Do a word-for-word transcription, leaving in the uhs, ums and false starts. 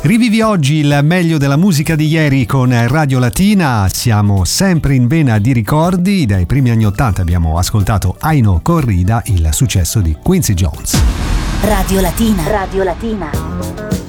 Rivivi oggi il meglio della musica di ieri con Radio Latina. Siamo sempre in vena di ricordi. Dai primi anni ottanta abbiamo ascoltato Aino Corrida, il successo di Quincy Jones. Radio Latina. Radio Latina.